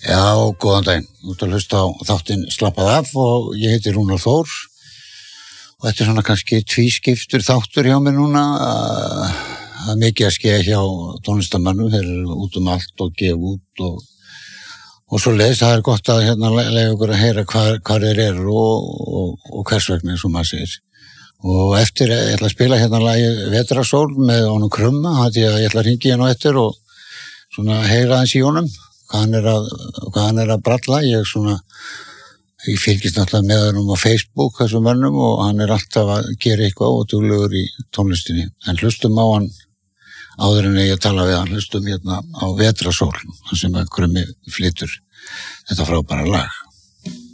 Já, góðan daginn. Þú ert að hlusta á þáttinn Slappað af og ég heiti Rúnar Þór og þetta svona kannski tvískiptur þáttur hjá mér núna. Það mikið að skeða hjá tónlistarmönnum, þeir eru út allt og gefa út og svo leiðis. Það gott að lega okkur að heyra hvar þeir eru og hvers vegna, eins og maður segir. Og eftir, ég ætla að spila lagið Vetrasól með honum Krumma, því að ég ætla að hringja hann á eftir og svona heyra hans í honum. Hvað hann er að bralla. Ég fylgist náttúrulega með hann á Facebook, þessum mönnum, og hann er alltaf að gera eitthvað og duglegur í tónlistinni. En hlustum á hann áður en ég tala við hann, hlustum á Vetrasól, sem að Krummi flytur þetta frábæra lag.